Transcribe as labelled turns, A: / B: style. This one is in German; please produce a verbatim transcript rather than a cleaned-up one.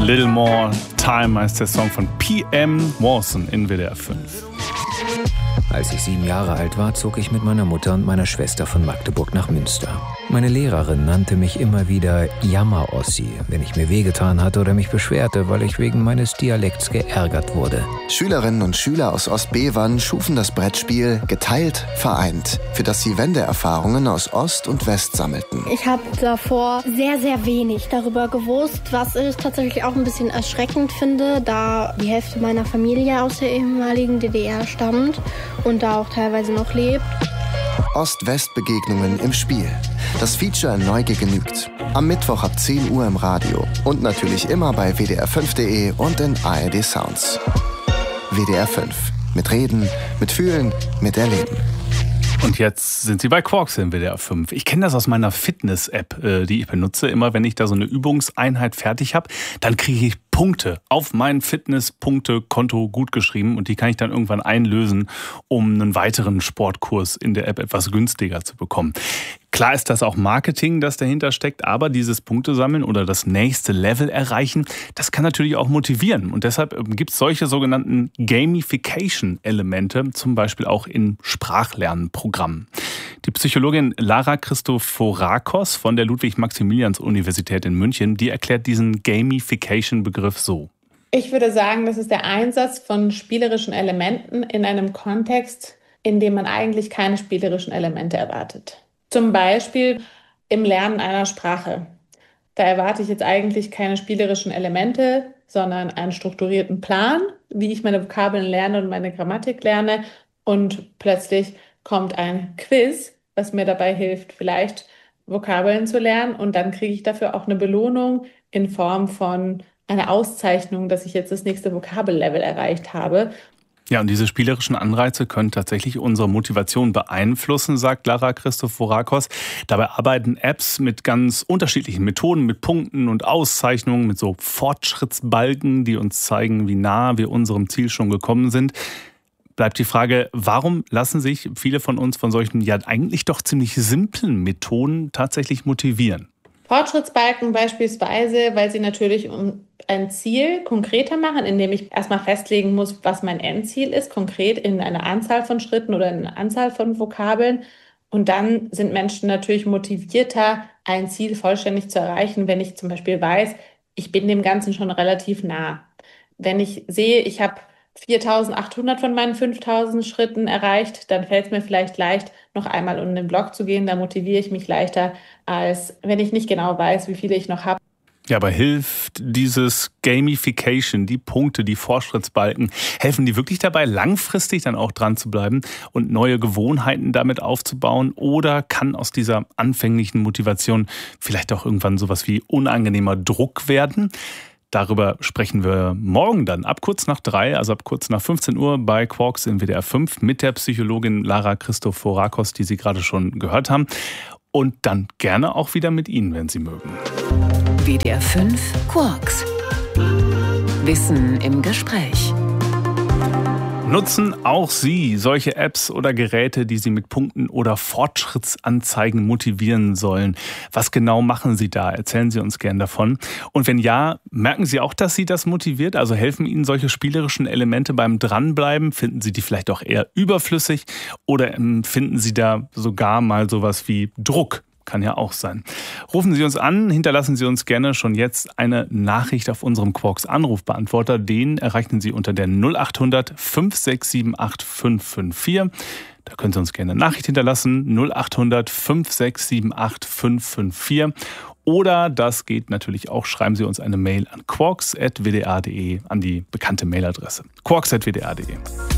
A: Little More Time heißt der Song von P M Warson in W D R fünf.
B: Als ich sieben Jahre alt war, zog ich mit meiner Mutter und meiner Schwester von Magdeburg nach Münster. Meine Lehrerin nannte mich immer wieder Jammer-Ossi, wenn ich mir wehgetan hatte oder mich beschwerte, weil ich wegen meines Dialekts geärgert wurde.
C: Schülerinnen und Schüler aus Ostbevern schufen das Brettspiel Geteilt, vereint, für das sie Wendeerfahrungen aus Ost und West sammelten.
D: Ich habe davor sehr, sehr wenig darüber gewusst, was ich tatsächlich auch ein bisschen erschreckend finde, da die Hälfte meiner Familie aus der ehemaligen D D R stammt und da auch teilweise noch lebt.
C: Ost-West-Begegnungen im Spiel. Das Feature in Neugier genügt. Am Mittwoch ab zehn Uhr im Radio und natürlich immer bei W D R fünf Punkt de und in A R D Sounds. W D R fünf. Mit Reden, mit Fühlen, mit Erleben.
A: Und jetzt sind Sie bei Quarks in W D R fünf. Ich kenne das aus meiner Fitness-App, die ich benutze. Immer wenn ich da so eine Übungseinheit fertig habe, dann kriege ich Punkte auf mein Fitness-Punkte-Konto gutgeschrieben und die kann ich dann irgendwann einlösen, um einen weiteren Sportkurs in der App etwas günstiger zu bekommen. Klar ist das auch Marketing, das dahinter steckt, aber dieses Punktesammeln oder das nächste Level erreichen, das kann natürlich auch motivieren. Und deshalb gibt es solche sogenannten Gamification-Elemente, zum Beispiel auch in Sprachlernprogrammen. Die Psychologin Lara Christoforakos von der Ludwig-Maximilians-Universität in München, die erklärt diesen Gamification-Begriff so.
E: Ich würde sagen, das ist der Einsatz von spielerischen Elementen in einem Kontext, in dem man eigentlich keine spielerischen Elemente erwartet. Zum Beispiel im Lernen einer Sprache. Da erwarte ich jetzt eigentlich keine spielerischen Elemente, sondern einen strukturierten Plan, wie ich meine Vokabeln lerne und meine Grammatik lerne. Und plötzlich kommt ein Quiz, was mir dabei hilft, vielleicht Vokabeln zu lernen. Und dann kriege ich dafür auch eine Belohnung in Form von einer Auszeichnung, dass ich jetzt das nächste Vokabellevel erreicht habe.
A: Ja, und diese spielerischen Anreize können tatsächlich unsere Motivation beeinflussen, sagt Lara Christoforakos. Dabei arbeiten Apps mit ganz unterschiedlichen Methoden, mit Punkten und Auszeichnungen, mit so Fortschrittsbalken, die uns zeigen, wie nah wir unserem Ziel schon gekommen sind. Bleibt die Frage, warum lassen sich viele von uns von solchen ja eigentlich doch ziemlich simplen Methoden tatsächlich motivieren?
E: Fortschrittsbalken beispielsweise, weil sie natürlich um ein Ziel konkreter machen, indem ich erstmal festlegen muss, was mein Endziel ist, konkret in einer Anzahl von Schritten oder in einer Anzahl von Vokabeln. Und dann sind Menschen natürlich motivierter, ein Ziel vollständig zu erreichen, wenn ich zum Beispiel weiß, ich bin dem Ganzen schon relativ nah. Wenn ich sehe, ich habe viertausendachthundert von meinen fünftausend Schritten erreicht, dann fällt es mir vielleicht leicht, noch einmal um den Block zu gehen. Da motiviere ich mich leichter, als wenn ich nicht genau weiß, wie viele ich noch habe.
A: Ja, aber hilft dieses Gamification, die Punkte, die Fortschrittsbalken, helfen die wirklich dabei, langfristig dann auch dran zu bleiben und neue Gewohnheiten damit aufzubauen? Oder kann aus dieser anfänglichen Motivation vielleicht auch irgendwann sowas wie unangenehmer Druck werden? Darüber sprechen wir morgen dann ab kurz nach drei, also ab kurz nach fünfzehn Uhr bei Quarks in W D R fünf mit der Psychologin Lara Christoforakos, die Sie gerade schon gehört haben. Und dann gerne auch wieder mit Ihnen, wenn Sie mögen.
F: W D R fünf Quarks. Wissen im Gespräch.
A: Nutzen auch Sie solche Apps oder Geräte, die Sie mit Punkten oder Fortschrittsanzeigen motivieren sollen? Was genau machen Sie da? Erzählen Sie uns gern davon. Und wenn ja, merken Sie auch, dass Sie das motiviert? Also helfen Ihnen solche spielerischen Elemente beim Dranbleiben? Finden Sie die vielleicht auch eher überflüssig? Oder empfinden Sie da sogar mal sowas wie Druck? Kann ja auch sein. Rufen Sie uns an, hinterlassen Sie uns gerne schon jetzt eine Nachricht auf unserem Quarks Anrufbeantworter. Den erreichen Sie unter der null acht hundert fünf sechs sieben acht fünf fünf vier. Da können Sie uns gerne eine Nachricht hinterlassen, null acht hundert fünf sechs sieben acht fünf fünf vier. Oder, das geht natürlich auch, schreiben Sie uns eine Mail an quarks at w d r punkt de, an die bekannte Mailadresse. quarks at w d r punkt de.